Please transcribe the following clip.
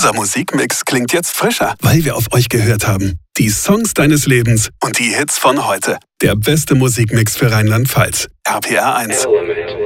Unser Musikmix klingt jetzt frischer, weil wir auf euch gehört haben. Die Songs deines Lebens und die Hits von heute. Der beste Musikmix für Rheinland-Pfalz. RPR 1.